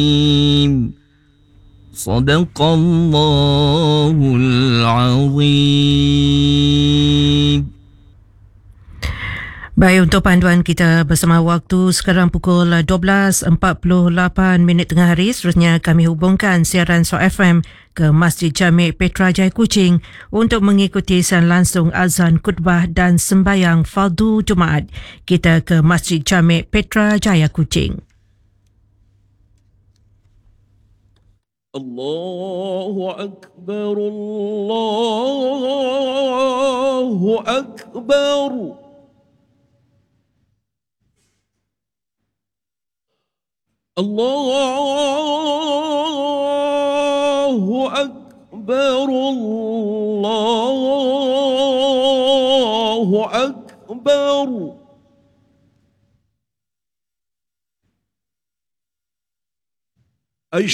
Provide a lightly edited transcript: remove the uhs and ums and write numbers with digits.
Sadaqallahul azim. Baik, untuk panduan kita bersama waktu sekarang pukul 12.48 tengah hari. Seterusnya kami hubungkan siaran SOA FM ke Masjid Jamik Petra Jaya Kuching untuk mengikuti siaran langsung azan khutbah dan sembahyang fardu Jumaat. Kita ke Masjid Jamik Petra Jaya Kuching. Allahu Akbar, Allahu Akbar. Allahu Akbar, Allahu Akbar.